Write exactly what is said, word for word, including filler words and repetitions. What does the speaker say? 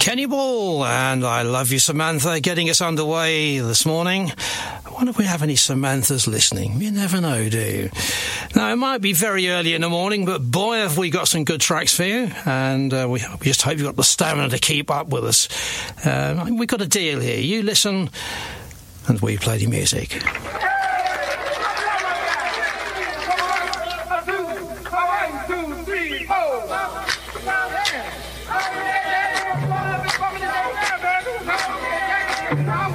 Kenny Ball and I Love You, Samantha, getting us underway this morning. I wonder if we have any Samanthas listening. You never know, do you? Now, it might be very early in the morning, but boy, have we got some good tracks for you, and uh, we, we just hope you've got the stamina to keep up with us. Uh, we've got a deal here. You listen, and we play the music. Oh,